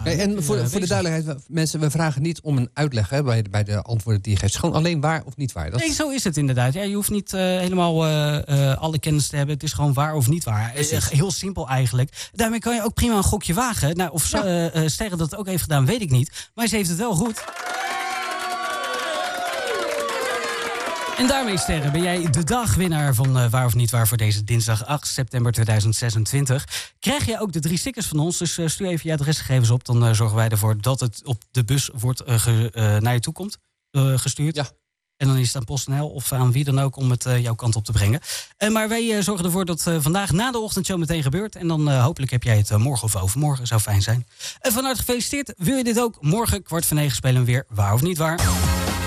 En voor de duidelijkheid, mensen, we vragen niet om een uitleg bij de antwoorden die je geeft. Gewoon alleen waar of niet waar. Nee, zo is het inderdaad. Ja, je hoeft niet helemaal alle kennis te hebben. Het is gewoon waar of niet waar. Heel simpel eigenlijk. Daarmee kan je ook prima een gokje wagen. Nou, of Sterren dat ook heeft gedaan, weet ik niet. Maar ze heeft het wel goed. En daarmee, Sterren, ben jij de dagwinnaar van Waar of Niet Waar voor deze dinsdag 8 september 2026. Krijg je ook de 3 stickers van ons, dus stuur even je adresgegevens op. Dan zorgen wij ervoor dat het op de bus wordt naar je toe komt, gestuurd. Ja. En dan is het aan PostNL of aan wie dan ook om het jouw kant op te brengen. Maar wij zorgen ervoor dat vandaag na de ochtendshow meteen gebeurt. En dan hopelijk heb jij het morgen of overmorgen. Zou fijn zijn. Van harte gefeliciteerd. Wil je dit ook? Morgen 20:15 spelen we weer Waar of Niet Waar.